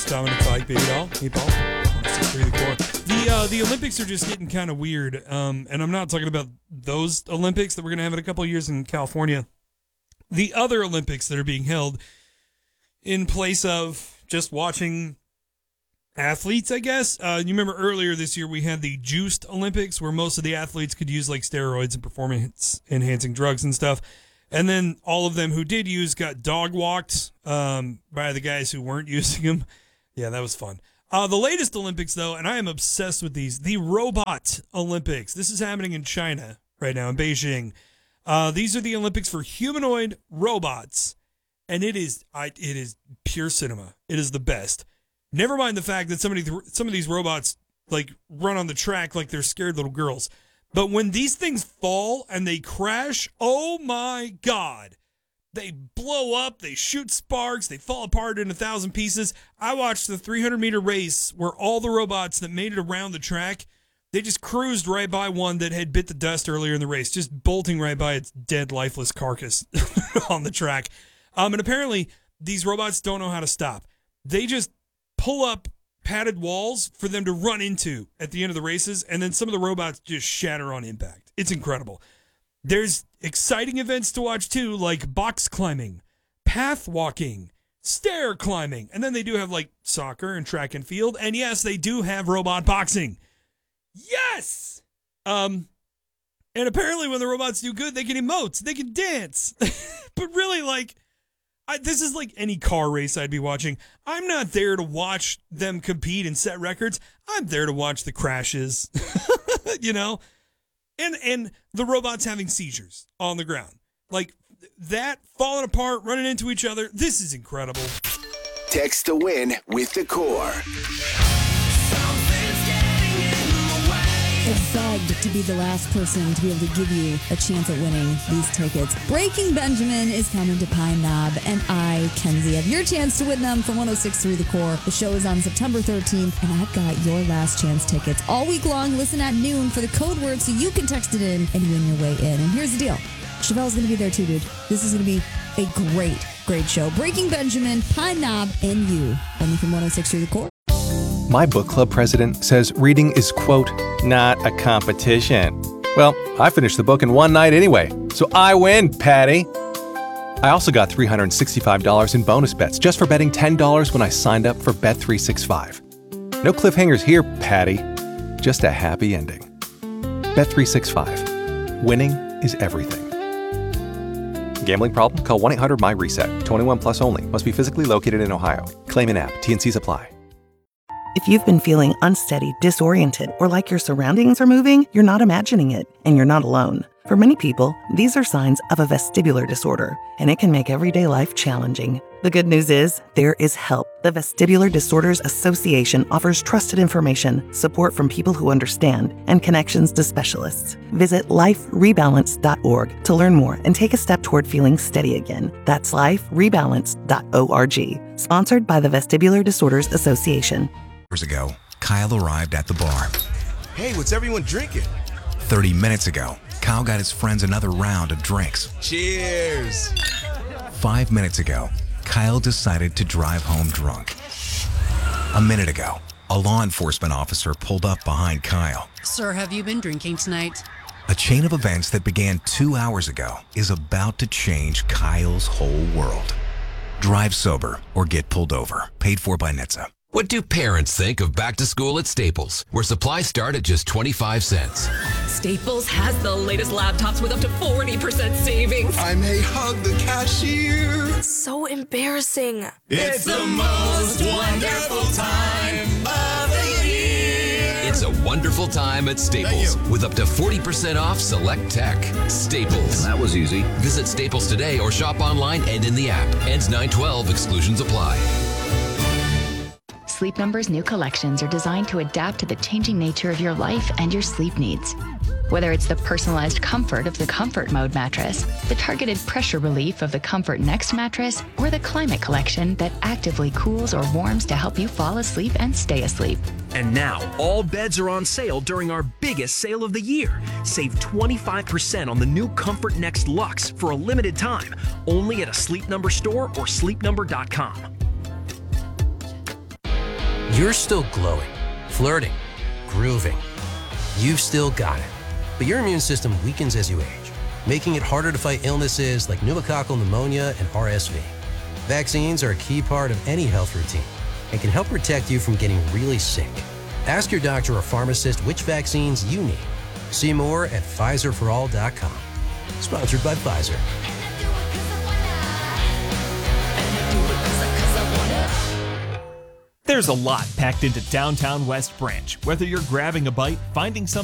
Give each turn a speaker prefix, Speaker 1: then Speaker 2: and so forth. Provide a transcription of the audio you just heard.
Speaker 1: Dominic Fike, Baby Doll, Meatball, 106.3 The Core. The Olympics are just getting kind of weird, and I'm not talking about those Olympics that we're going to have in a couple of years in California. The other Olympics that are being held in place of just watching athletes, I guess. You remember earlier this year we had the Juiced Olympics where most of the athletes could use like steroids and performance-enhancing drugs and stuff. And then all of them who did use got dog-walked by the guys who weren't using them. Yeah, that was fun. The latest Olympics, though, and I am obsessed with these, the Robot Olympics. This is happening in China right now, in Beijing. These are the Olympics for humanoid robots, and it is pure cinema. It is the best. Never mind the fact that some of these robots like run on the track like they're scared little girls. But when these things fall and they crash, oh my God. They blow up, they shoot sparks, they fall apart in 1,000 pieces. I watched the 300-meter race where all the robots that made it around the track, they just cruised right by one that had bit the dust earlier in the race, just bolting right by its dead, lifeless carcass on the track. And apparently, these robots don't know how to stop. They just pull up padded walls for them to run into at the end of the races, and then some of the robots just shatter on impact. It's incredible. There's exciting events to watch, too, like box climbing, path walking, stair climbing, and then they do have, like, soccer and track and field, and yes, they do have robot boxing. Yes! And apparently when the robots do good, they can emote, they can dance. But really, like, this is like any car race I'd be watching. I'm not there to watch them compete and set records. I'm there to watch the crashes, you know? And the robots having seizures on the ground. Like that, falling apart, running into each other. This is incredible.
Speaker 2: Text to win with the Core.
Speaker 3: I begged to be the last person to be able to give you a chance at winning these tickets. Breaking Benjamin is coming to Pine Knob, and I, Kenzie, have your chance to win them from 106.3 The Core. The show is on September 13th, and I've got your last chance tickets all week long. Listen at noon for the code word so you can text it in and win your way in. And here's the deal. Chavelle's going to be there too, dude. This is going to be a great show. Breaking Benjamin, Pine Knob, and you. Only from 106.3 The Core.
Speaker 4: My book club president says reading is, quote, not a competition. Well, I finished the book in one night anyway, so I win, Patty. I also got $365 in bonus bets just for betting $10 when I signed up for Bet365. No cliffhangers here, Patty. Just a happy ending. Bet365. Winning is everything. Gambling problem? Call 1-800-MY-RESET. 21 plus only. Must be physically located in Ohio. Claim in app. T&Cs apply.
Speaker 5: If you've been feeling unsteady, disoriented, or like your surroundings are moving, you're not imagining it, and you're not alone. For many people, these are signs of a vestibular disorder, and it can make everyday life challenging. The good news is, there is help. The Vestibular Disorders Association offers trusted information, support from people who understand, and connections to specialists. Visit liferebalance.org to learn more and take a step toward feeling steady again. That's liferebalance.org. Sponsored by the Vestibular Disorders Association.
Speaker 6: Hours ago, Kyle arrived at the bar.
Speaker 7: Hey, what's everyone drinking?
Speaker 6: 30 minutes ago, Kyle got his friends another round of drinks.
Speaker 7: Cheers!
Speaker 6: 5 minutes ago, Kyle decided to drive home drunk. A minute ago, a law enforcement officer pulled up behind Kyle.
Speaker 8: Sir, have you been drinking tonight?
Speaker 6: A chain of events that began 2 hours ago is about to change Kyle's whole world. Drive sober or get pulled over. Paid for by NHTSA.
Speaker 9: What do parents think of back to school at Staples, where supplies start at just 25 cents?
Speaker 10: Staples has the latest laptops with up to 40% savings.
Speaker 7: I may hug the cashier.
Speaker 10: So embarrassing.
Speaker 7: It's the most wonderful time of the year.
Speaker 9: It's a wonderful time at Staples with up to 40% off select tech. Staples.
Speaker 11: That was easy.
Speaker 9: Visit Staples today or shop online and in the app. Ends 9/12. Exclusions apply.
Speaker 12: Sleep Number's new collections are designed to adapt to the changing nature of your life and your sleep needs. Whether it's the personalized comfort of the Comfort Mode mattress, the targeted pressure relief of the Comfort Next mattress, or the Climate Collection that actively cools or warms to help you fall asleep and stay asleep.
Speaker 13: And now, all beds are on sale during our biggest sale of the year. Save 25% on the new Comfort Next Luxe for a limited time, only at a Sleep Number store or sleepnumber.com.
Speaker 11: You're still glowing, flirting, grooving. You've still got it. But your immune system weakens as you age, making it harder to fight illnesses like pneumococcal pneumonia and RSV. Vaccines are a key part of any health routine and can help protect you from getting really sick. Ask your doctor or pharmacist which vaccines you need. See more at PfizerForAll.com. Sponsored by Pfizer.
Speaker 14: There's a lot packed into downtown West Branch. Whether you're grabbing a bite, finding something